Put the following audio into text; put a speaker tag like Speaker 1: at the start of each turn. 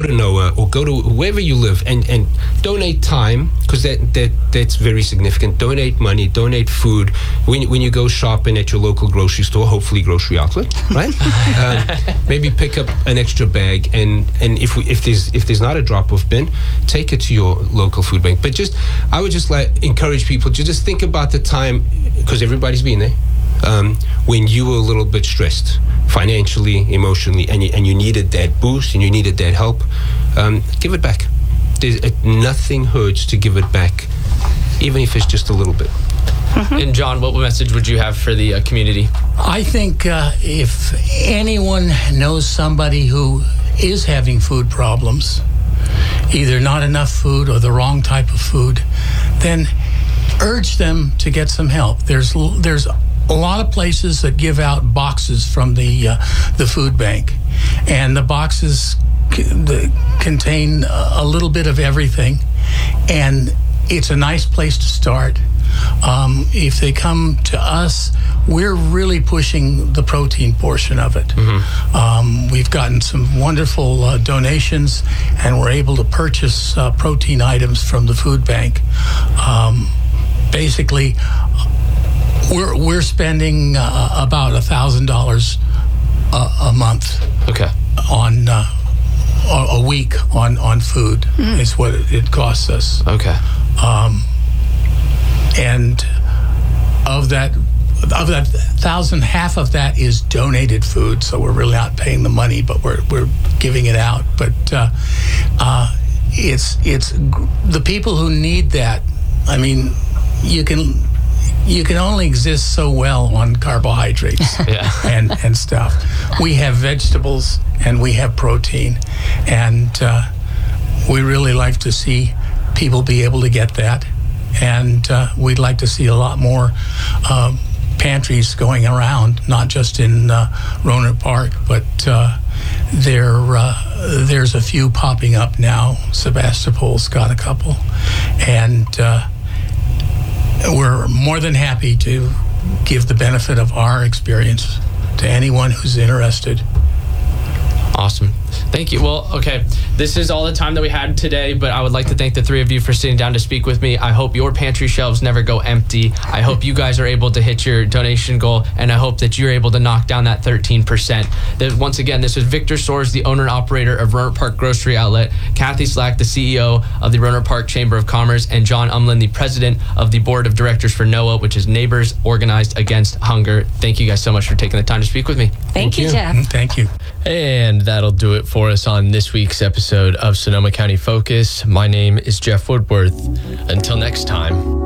Speaker 1: to NOAA or go to wherever you live and donate time, because that's very significant. Donate money, donate food. When you go shopping at your local grocery store, hopefully grocery outlet, right? Maybe pick up an extra bag, and if there's not a drop-off bin, take it to your local food bank. But I would just encourage people to just think about the time, because everybody's been there, when you were a little bit stressed financially, emotionally, and you needed that boost and you needed that help. Give it back. Nothing hurts to give it back, even if it's just a little bit.
Speaker 2: And John, what message would you have for the community?
Speaker 3: I think if anyone knows somebody who is having food problems, either not enough food or the wrong type of food, then urge them to get some help. There's a lot of places that give out boxes from the food bank, and the boxes contain a little bit of everything, and it's a nice place to start. If they come to us, we're really pushing the protein portion of it. We've gotten some wonderful donations, and we're able to purchase protein items from the food bank. Basically, we're spending about $1,000 a month.
Speaker 2: Okay.
Speaker 3: On a week on food is what it costs us.
Speaker 2: Okay.
Speaker 3: And of that 1,000, half of that is donated food, so we're really not paying the money, but we're giving it out. But it's the people who need that. I mean, you can only exist so well on carbohydrates and stuff. We have vegetables and we have protein, and we really like to see people be able to get that. And we'd like to see a lot more pantries going around, not just in Rohnert Park, but there's a few popping up now. Sebastopol's got a couple, and we're more than happy to give the benefit of our experience to anyone who's interested.
Speaker 2: Awesome. Thank you. Well, okay, this is all the time that we had today, but I would like to thank the three of you for sitting down to speak with me. I hope your pantry shelves never go empty. I hope you guys are able to hit your donation goal, and I hope that you're able to knock down that 13%. Once again, this is Victor Soares, the owner and operator of Rohnert Park Grocery Outlet, Kathy Slack, the CEO of the Rohnert Park Chamber of Commerce, and John Umland, the president of the board of directors for NOAA, which is Neighbors Organized Against Hunger. Thank you guys so much for taking the time to speak with me.
Speaker 4: Thank you, Jeff.
Speaker 3: Thank you.
Speaker 5: And that'll do it for us on this week's episode of Sonoma County Focus. My name is Jeff Woodworth. Until next time.